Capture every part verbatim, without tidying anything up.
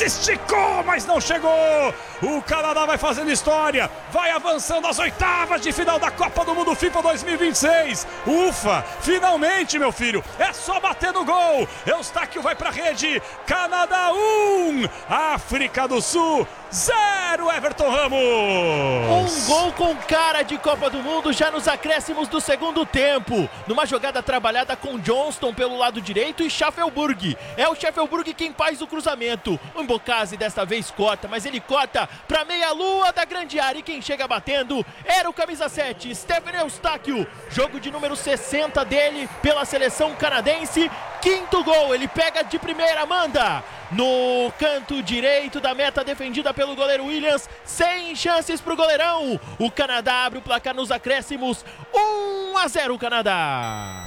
se esticou, mas não chegou. O Canadá vai fazendo história, vai avançando às oitavas de final da Copa do Mundo FIFA dois mil e vinte e seis. Ufa, finalmente, meu filho, é só bater no gol. Eustáquio vai pra rede. Canadá um, África do Sul zero, Everton Ramos. Um gol com cara de Copa do Mundo já nos acréscimos do segundo tempo. Numa jogada trabalhada com Johnston pelo lado direito e Schaffelburg. É o Schaffelburg quem faz o cruzamento. O Mbokasi desta vez corta, mas ele corta pra meia-lua da grande área. E quem chega batendo era o camisa sete, Stephen Eustáquio. Jogo de número sessenta dele pela seleção canadense. Quinto gol, ele pega de primeira, manda no canto direito da meta, defendida pelo goleiro Williams, sem chances pro goleirão. O Canadá abre o placar nos acréscimos, um a zero Canadá.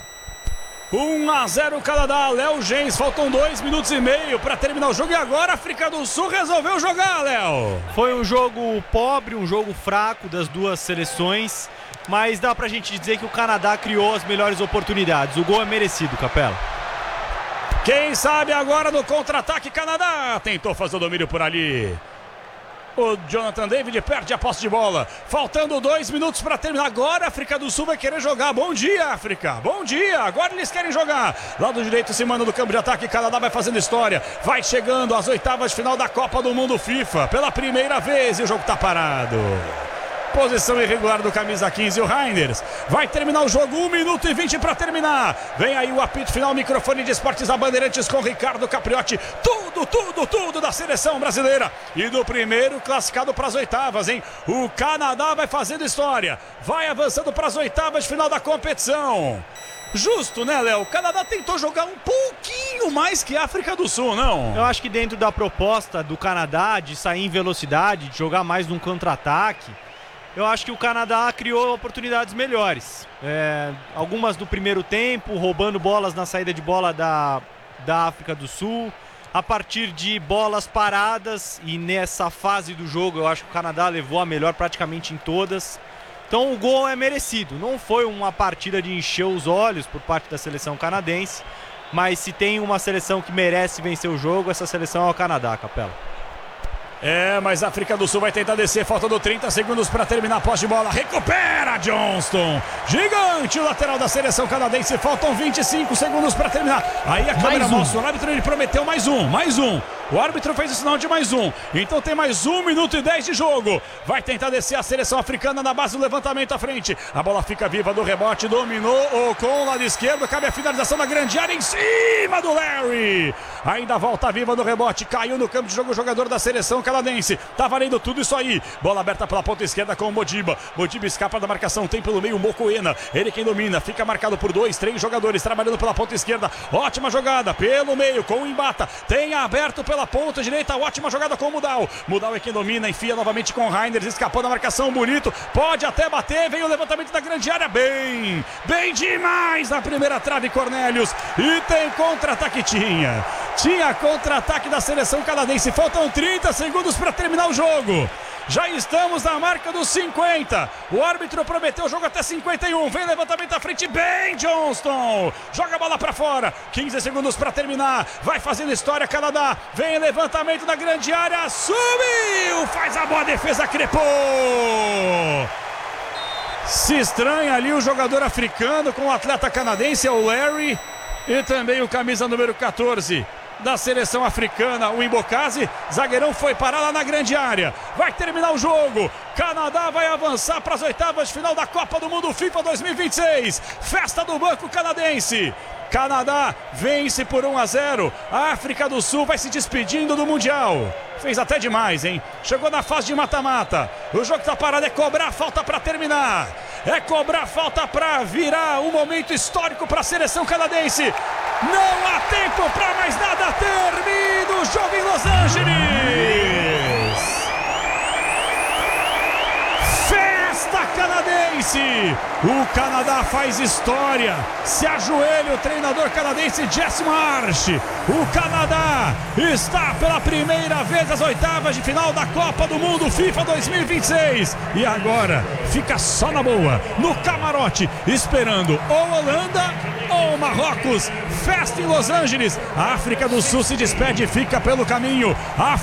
um a zero Canadá, Léo Gens, faltam dois minutos e meio para terminar o jogo e agora a África do Sul resolveu jogar, Léo. Foi um jogo pobre, um jogo fraco das duas seleções, mas dá pra gente dizer que o Canadá criou as melhores oportunidades. O gol é merecido, Capela. Quem sabe agora no contra-ataque, Canadá tentou fazer o domínio por ali. O Jonathan David perde a posse de bola. Faltando dois minutos para terminar. Agora a África do Sul vai querer jogar. Bom dia, África. Bom dia. Agora eles querem jogar. Lado direito se manda do campo de ataque. Canadá vai fazendo história. Vai chegando às oitavas de final da Copa do Mundo FIFA. Pela primeira vez e o jogo está parado. Posição irregular do camisa quinze, o Reinders. Vai terminar o jogo, um minuto e vinte para terminar. Vem aí o apito final, microfone de esportes da Bandeirantes com Ricardo Capriotti. Tudo, tudo, tudo da seleção brasileira. E do primeiro classificado para as oitavas, hein? O Canadá vai fazendo história. Vai avançando para as oitavas de final da competição. Justo, né, Léo? O Canadá tentou jogar um pouquinho mais que a África do Sul, não? Eu acho que dentro da proposta do Canadá de sair em velocidade, de jogar mais num contra-ataque, eu acho que o Canadá criou oportunidades melhores. É, algumas do primeiro tempo, roubando bolas na saída de bola da, da África do Sul. A partir de bolas paradas, e nessa fase do jogo eu acho que o Canadá levou a melhor praticamente em todas. Então o gol é merecido. Não foi uma partida de encher os olhos por parte da seleção canadense, mas se tem uma seleção que merece vencer o jogo, essa seleção é o Canadá, Capela. É, mas a África do Sul vai tentar descer, faltando trinta segundos para terminar a posse de bola. Recupera Johnston, gigante o lateral da seleção canadense, faltam vinte e cinco segundos para terminar. Aí a câmera um. mostra, o árbitro ele prometeu mais um, mais um. O árbitro fez o sinal de mais um, então tem mais um minuto e dez de jogo. Vai tentar descer a seleção africana na base do levantamento à frente. A bola fica viva do rebote, dominou o com o lado esquerdo, cabe a finalização da grande área em cima do Larry. Ainda volta viva no rebote, caiu no campo de jogo o jogador da seleção canadense. Tá valendo tudo isso aí. Bola aberta pela ponta esquerda com o Modiba. Modiba escapa da marcação, tem pelo meio o Mokoena. Ele quem domina, fica marcado por dois, três jogadores trabalhando pela ponta esquerda. Ótima jogada pelo meio com o Embata. Tem aberto pela ponta direita, ótima jogada com o Mudal. Mudal é quem domina, enfia novamente com o Reinders, escapou da marcação, bonito. Pode até bater, vem o levantamento da grande área. Bem, bem demais na primeira trave, Cornelius. E tem contra-ataque, tinha. Tinha contra-ataque da seleção canadense. Faltam trinta segundos para terminar o jogo. Já estamos na marca dos cinquenta. O árbitro prometeu o jogo até cinquenta e um. Vem levantamento à frente, bem Johnston. Joga a bola para fora. quinze segundos para terminar. Vai fazendo história Canadá. Vem levantamento da grande área. Subiu. Faz a boa defesa, crepou. Se estranha ali o jogador africano com o atleta canadense, é o Larry. E também o camisa número quatorze da seleção africana, o Mbokasi. Zagueirão foi parar lá na grande área. Vai terminar o jogo. Canadá vai avançar para as oitavas de final da Copa do Mundo FIFA dois mil e vinte e seis. Festa do banco canadense. Canadá vence por um a zero. A África do Sul vai se despedindo do Mundial. Fez até demais, hein? Chegou na fase de mata-mata. O jogo tá parado, é cobrar falta para terminar. É cobrar falta para virar um momento histórico para a seleção canadense. Não há tempo para mais nada. Termina o jogo em Los Angeles. Festa canadense. O Canadá faz história. Se ajoelha o treinador canadense Jesse Marsh. O Canadá está pela primeira vez nas oitavas de final da Copa do Mundo FIFA dois mil e vinte e seis. E agora fica só na boa, no camarote, esperando ou Holanda ou Marrocos. Festa em Los Angeles. A África do Sul se despede e fica pelo caminho. A